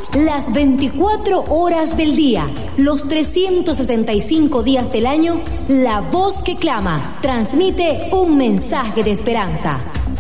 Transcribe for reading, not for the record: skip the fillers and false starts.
Las 24 horas del día, los 365 días del año, la voz que clama transmite un mensaje de esperanza.